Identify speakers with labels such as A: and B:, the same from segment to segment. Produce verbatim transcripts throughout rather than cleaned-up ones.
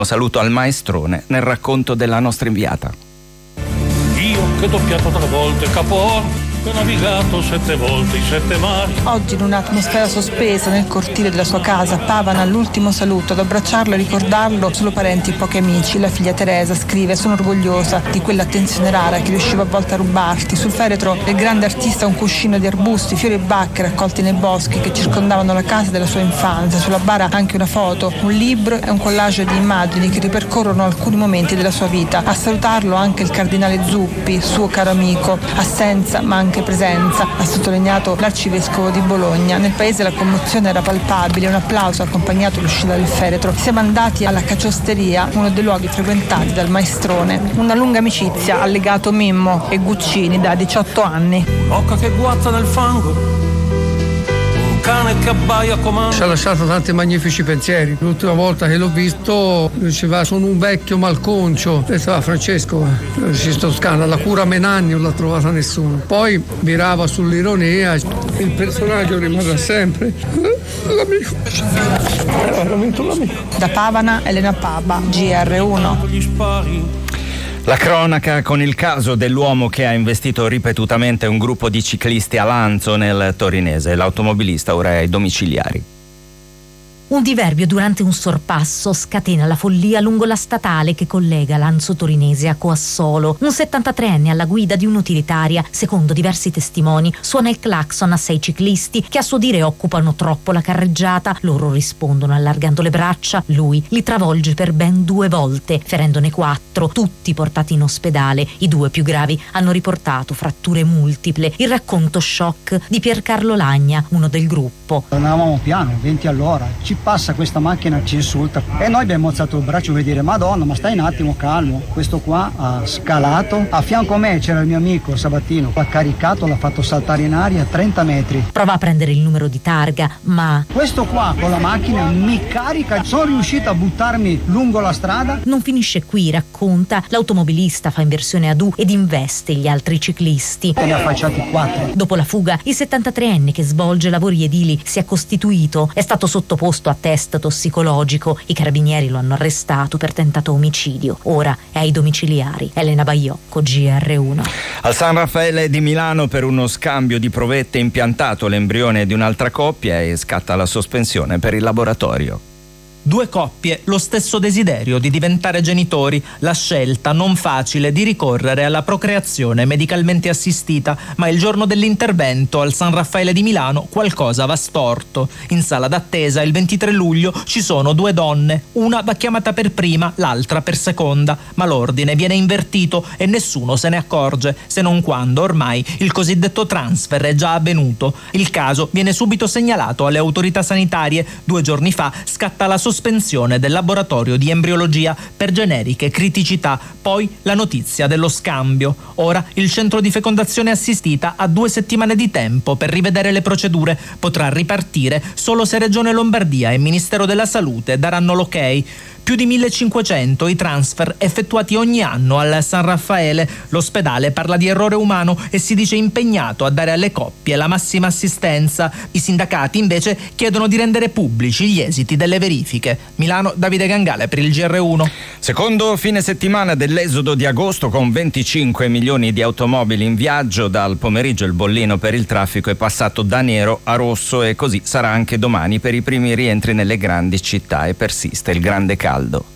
A: Saluto al maestrone nel racconto della nostra inviata.
B: Io che ho doppiato tre volte Capo, che ho navigato sette volte i sette mari.
C: Oggi in un'atmosfera sospesa nel cortile della sua casa, Pavana all'ultimo saluto. Ad abbracciarlo e ricordarlo solo parenti e pochi amici. La figlia Teresa scrive: sono orgogliosa di quell'attenzione rara che riuscivo a volte a rubarti. Sul feretro del grande artista un cuscino di arbusti, fiori e bacche raccolti nei boschi che circondavano la casa della sua infanzia. Sulla bara anche una foto, un libro e un collage di immagini che ripercorrono alcuni momenti della sua vita. A salutarlo anche il cardinale Zuppi, suo caro amico. Assenza ma anche presenza, ha sottolineato l'arcivescovo di Bologna. Nel paese la commozione era palpabile, un applauso ha accompagnato l'uscita del feretro. Siamo andati alla Cacciosteria, uno dei luoghi frequentati dal maestrone. Una lunga amicizia ha legato Mimmo e Guccini da diciotto anni.
B: Un'oca che guazza nel fango, cane che abbaia comando.
D: Ci ha lasciato tanti magnifici pensieri. L'ultima volta che l'ho visto diceva: sono un vecchio malconcio. E diceva: Francesco, in Toscana la cura Menanni non l'ha trovata nessuno. Poi mirava sull'ironia. Il personaggio rimarrà sempre l'amico. Era veramente un amico.
C: Da Pavana, Elena Paba, G R uno.
A: La cronaca con il caso dell'uomo che ha investito ripetutamente un gruppo di ciclisti a Lanzo nel torinese. L'automobilista ora è ai domiciliari.
E: Un diverbio durante un sorpasso scatena la follia lungo la statale che collega Lanzo Torinese a Coassolo. Un settantatreenne alla guida di un'utilitaria, secondo diversi testimoni, suona il clacson a sei ciclisti che a suo dire occupano troppo la carreggiata. Loro rispondono allargando le braccia. Lui li travolge per ben due volte, ferendone quattro, tutti portati in ospedale. I due più gravi hanno riportato fratture multiple. Il racconto shock di Piercarlo Lagna, uno del gruppo.
F: Andavamo piano, venti all'ora. Ci passa questa macchina, ci insulta e noi abbiamo alzato il braccio per dire: Madonna, ma stai un attimo calmo. Questo qua ha scalato, a fianco a me c'era il mio amico Sabattino, l'ha caricato, l'ha fatto saltare in aria a trenta metri.
E: Prova a prendere il numero di targa, ma
F: questo qua con la macchina mi carica. Sono riuscito a buttarmi lungo la strada.
E: Non finisce qui, racconta. L'automobilista fa inversione ad U ed investe gli altri ciclisti.
F: E ne ha affacciati quattro.
E: Dopo la fuga, il settantatreenne che svolge lavori edili si è costituito, è stato sottoposto a test tossicologico. I carabinieri lo hanno arrestato per tentato omicidio. Ora è ai domiciliari. Elena Baiocco, G R uno.
A: Al San Raffaele di Milano, per uno scambio di provette, impiantato l'embrione di un'altra coppia e scatta la sospensione per il laboratorio.
G: Due coppie, lo stesso desiderio di diventare genitori, la scelta non facile di ricorrere alla procreazione medicalmente assistita, ma il giorno dell'intervento al San Raffaele di Milano qualcosa va storto. In sala d'attesa il ventitré luglio ci sono due donne, una va chiamata per prima, l'altra per seconda, ma l'ordine viene invertito e nessuno se ne accorge, se non quando ormai il cosiddetto transfer è già avvenuto. Il caso viene subito segnalato alle autorità sanitarie. Due giorni fa scatta la sospensione del laboratorio di embriologia per generiche criticità, poi la notizia dello scambio. Ora il centro di fecondazione assistita ha due settimane di tempo per rivedere le procedure. Potrà ripartire solo se Regione Lombardia e Ministero della Salute daranno l'ok. Più di millecinquecento i transfer effettuati ogni anno al San Raffaele. L'ospedale parla di errore umano e si dice impegnato a dare alle coppie la massima assistenza. I sindacati invece chiedono di rendere pubblici gli esiti delle verifiche. Milano, Davide Gangale per il G R uno.
A: Secondo fine settimana dell'esodo di agosto, con venticinque milioni di automobili in viaggio, dal pomeriggio il bollino per il traffico è passato da nero a rosso e così sarà anche domani per i primi rientri nelle grandi città e persiste il grande caldo.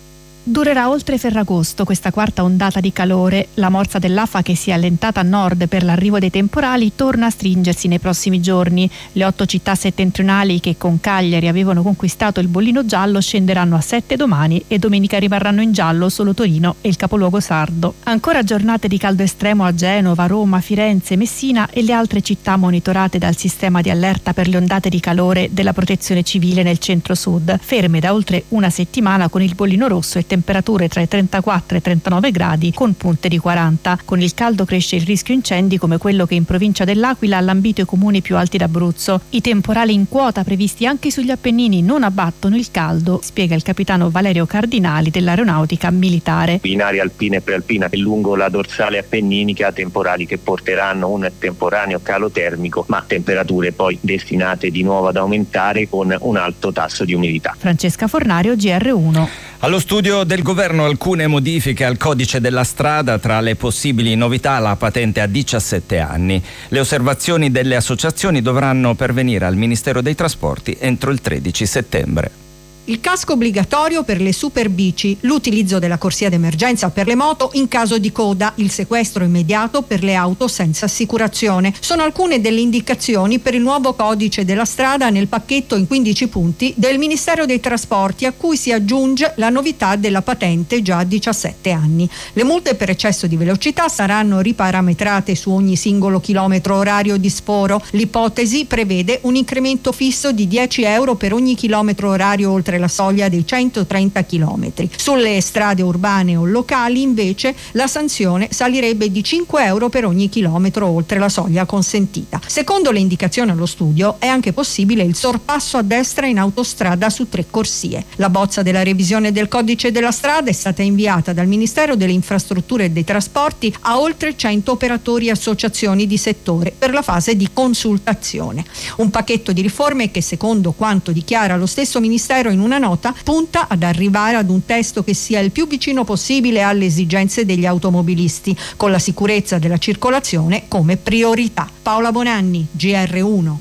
H: Durerà oltre Ferragosto questa quarta ondata di calore. La morsa dell'Afa, che si è allentata a nord per l'arrivo dei temporali, torna a stringersi nei prossimi giorni. Le otto città settentrionali che con Cagliari avevano conquistato il bollino giallo scenderanno a sette domani e domenica rimarranno in giallo solo Torino e il capoluogo sardo. Ancora giornate di caldo estremo a Genova, Roma, Firenze, Messina e le altre città monitorate dal sistema di allerta per le ondate di calore della Protezione Civile nel centro-sud, ferme da oltre una settimana con il bollino rosso e temperature tra i trentaquattro e i trentanove gradi con punte di quaranta. Con il caldo cresce il rischio incendi come quello che in provincia dell'Aquila ha lambito i comuni più alti d'Abruzzo. I temporali in quota previsti anche sugli Appennini non abbattono il caldo, spiega il capitano Valerio Cardinali dell'Aeronautica Militare.
I: In area alpina e prealpina e lungo la dorsale appenninica temporali che porteranno un temporaneo calo termico, ma temperature poi destinate di nuovo ad aumentare con un alto tasso di umidità.
H: Francesca Fornario, G R uno.
A: Allo studio del governo alcune modifiche al codice della strada, tra le possibili novità la patente a diciassette anni. Le osservazioni delle associazioni dovranno pervenire al Ministero dei Trasporti entro il tredici settembre.
J: Il casco obbligatorio per le superbici, l'utilizzo della corsia d'emergenza per le moto in caso di coda, il sequestro immediato per le auto senza assicurazione. Sono alcune delle indicazioni per il nuovo codice della strada nel pacchetto in quindici punti del Ministero dei Trasporti, a cui si aggiunge la novità della patente già a diciassette anni. Le multe per eccesso di velocità saranno riparametrate su ogni singolo chilometro orario di sforo. L'ipotesi prevede un incremento fisso di dieci euro per ogni chilometro orario oltre la soglia dei centotrenta chilometri. Sulle strade urbane o locali invece la sanzione salirebbe di cinque euro per ogni chilometro oltre la soglia consentita. Secondo le indicazioni allo studio è anche possibile il sorpasso a destra in autostrada su tre corsie. La bozza della revisione del codice della strada è stata inviata dal Ministero delle Infrastrutture e dei Trasporti a oltre cento operatori e associazioni di settore per la fase di consultazione. Un pacchetto di riforme che, secondo quanto dichiara lo stesso Ministero in una nota, punta ad arrivare ad un testo che sia il più vicino possibile alle esigenze degli automobilisti, con la sicurezza della circolazione come priorità. Paola Bonanni, G R uno.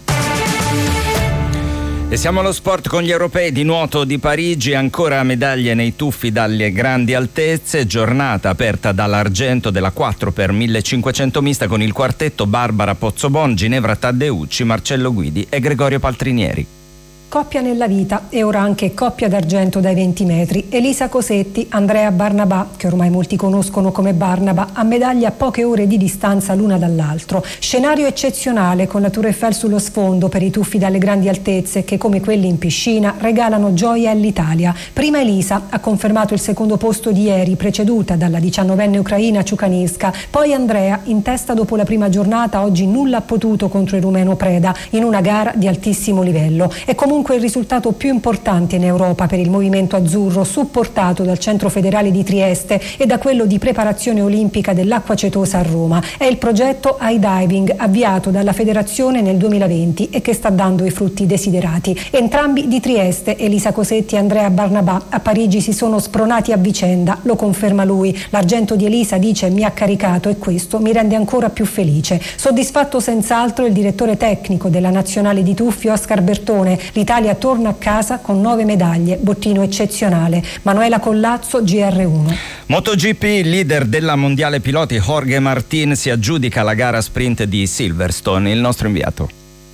A: E siamo allo sport con gli europei di nuoto di Parigi, ancora medaglie nei tuffi dalle grandi altezze, giornata aperta dall'argento della quattro per millecinquecento mista con il quartetto Barbara Pozzobon, Ginevra Taddeucci, Marcello Guidi e Gregorio Paltrinieri.
K: Coppia nella vita e ora anche coppia d'argento dai venti metri. Elisa Cosetti, Andrea Barnabà, che ormai molti conoscono come Barnaba, a medaglia a poche ore di distanza l'una dall'altro. Scenario eccezionale con la Tour Eiffel sullo sfondo per i tuffi dalle grandi altezze che, come quelli in piscina, regalano gioia all'Italia. Prima Elisa ha confermato il secondo posto di ieri, preceduta dalla diciannovenne ucraina Ciukaninska. Poi Andrea, in testa dopo la prima giornata, oggi nulla ha potuto contro il rumeno Preda in una gara di altissimo livello. È comunque il risultato più importante in Europa per il movimento azzurro, supportato dal Centro Federale di Trieste e da quello di preparazione olimpica dell'acqua cetosa a Roma. È il progetto iDiving, avviato dalla federazione nel duemilaventi e che sta dando i frutti desiderati. Entrambi di Trieste, Elisa Cosetti e Andrea Barnabà, a Parigi si sono spronati a vicenda, lo conferma lui. L'argento di Elisa, dice, mi ha caricato e questo mi rende ancora più felice. Soddisfatto senz'altro il direttore tecnico della nazionale di tuffi, Oscar Bertone. L'Italia torna a casa con nove medaglie, bottino eccezionale. Manuela Collazzo, G R uno.
A: MotoGP, leader della mondiale piloti Jorge Martin si aggiudica la gara sprint di Silverstone. Il nostro inviato.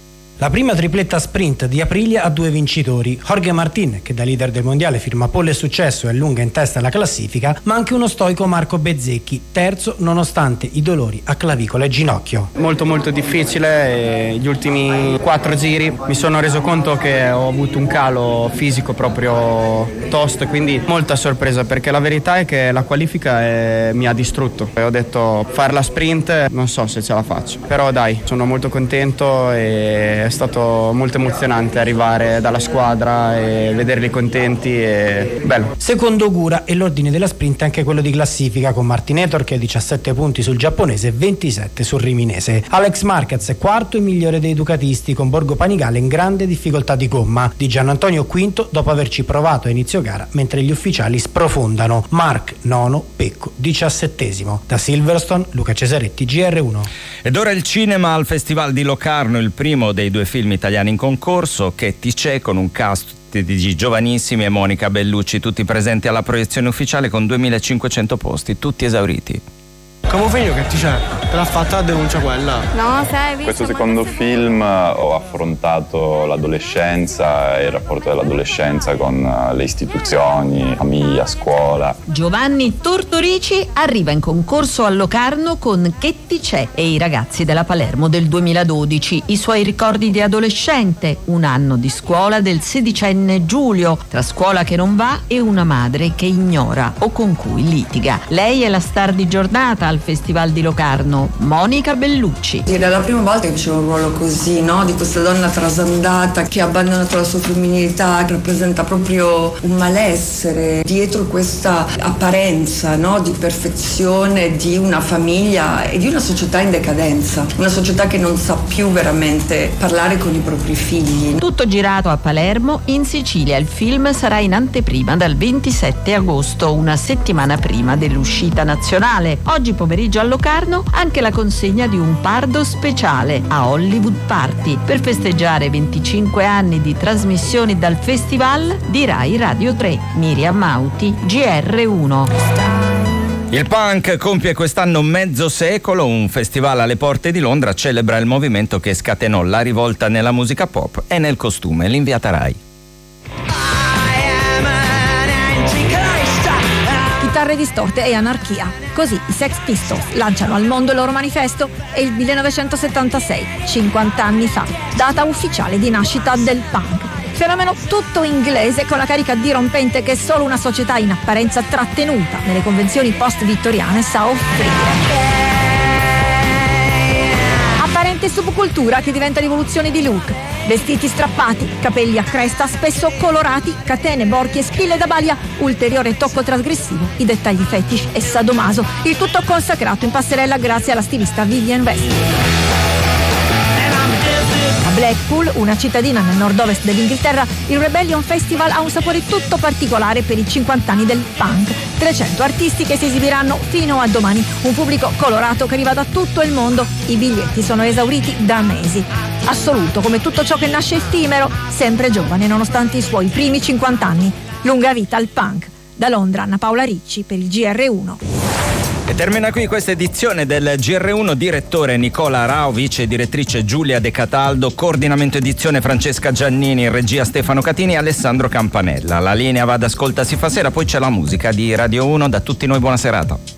L: La prima tripletta sprint di Aprilia ha due vincitori, Jorge Martin, che da leader del mondiale firma pole e successo e è lunga in testa alla classifica, ma anche uno stoico Marco Bezzecchi, terzo nonostante i dolori a clavicola e ginocchio.
M: Molto molto difficile, e gli ultimi quattro giri mi sono reso conto che ho avuto un calo fisico proprio tosto, quindi molta sorpresa, perché la verità è che la qualifica è, mi ha distrutto. E ho detto, fare la sprint non so se ce la faccio, però dai, sono molto contento e è stato molto emozionante arrivare dalla squadra e vederli contenti e bello.
L: Secondo Gura e l'ordine della sprint è anche quello di classifica, con Martinator che ha diciassette punti sul giapponese e ventisette sul riminese. Alex Marquez è quarto e migliore dei ducatisti, con Borgo Panigale in grande difficoltà di gomma. Di Gianantonio quinto dopo averci provato a inizio gara mentre gli ufficiali sprofondano. Mark nono, Pecco diciassettesimo. Da Silverstone, Luca Cesaretti, G R uno.
A: Ed ora il cinema al Festival di Locarno, il primo dei due film italiani in concorso, Che ti c'è, con un cast di giovanissimi e Monica Bellucci, tutti presenti alla proiezione ufficiale con duemilacinquecento posti, tutti esauriti.
N: Come figlio che ti c'è? Te l'ha fatta la denuncia quella?
O: No, sai,
P: questo secondo film ho affrontato l'adolescenza e il rapporto dell'adolescenza con le istituzioni, famiglia, scuola.
Q: Giovanni Tortorici arriva in concorso a Locarno con Che ti c'è e i ragazzi della Palermo del duemiladodici, i suoi ricordi di adolescente, un anno di scuola del sedicenne Giulio, tra scuola che non va e una madre che ignora o con cui litiga. Lei è la star di giornata al al Festival di Locarno, Monica Bellucci.
O: Era la prima volta che facevo un ruolo così, no? Di questa donna trasandata che ha abbandonato la sua femminilità, che rappresenta proprio un malessere dietro questa apparenza, no? Di perfezione di una famiglia e di una società in decadenza, una società che non sa più veramente parlare con i propri figli.
Q: Tutto girato a Palermo. In Sicilia il film sarà in anteprima dal ventisette agosto, una settimana prima dell'uscita nazionale. Oggi pomeriggio a Locarno anche la consegna di un pardo speciale a Hollywood Party per festeggiare venticinque anni di trasmissioni dal festival di Rai Radio tre. Miriam Mauti, G R uno.
A: Il punk compie quest'anno mezzo secolo, un festival alle porte di Londra celebra il movimento che scatenò la rivolta nella musica pop e nel costume. L'inviata Rai.
R: Chitarre distorte e anarchia. Così i Sex Pistols lanciano al mondo il loro manifesto e il millenovecentosettantasei, cinquanta anni fa, data ufficiale di nascita del punk. Fenomeno tutto inglese con la carica dirompente che solo una società in apparenza trattenuta nelle convenzioni post-vittoriane sa offrire. Apparente subcultura che diventa rivoluzione di look. Vestiti strappati, capelli a cresta, spesso colorati, catene, borchie, spille da balia, ulteriore tocco trasgressivo, i dettagli fetish e sadomaso, il tutto consacrato in passerella grazie alla stilista Vivienne Westwood. A Blackpool, una cittadina nel nord-ovest dell'Inghilterra, il Rebellion Festival ha un sapore tutto particolare per i cinquanta anni del punk. trecento artisti che si esibiranno fino a domani, un pubblico colorato che arriva da tutto il mondo, i biglietti sono esauriti da mesi. Assoluto, come tutto ciò che nasce effimero, sempre giovane nonostante i suoi primi cinquanta anni. Lunga vita al punk. Da Londra, Anna Paola Ricci per il G R uno.
A: E termina qui questa edizione del G R uno, direttore Nicola Rao, vice direttrice Giulia De Cataldo, coordinamento edizione Francesca Giannini, regia Stefano Catini e Alessandro Campanella. La linea va ad Ascolta si fa sera, poi c'è la musica di Radio uno. Da tutti noi buona serata.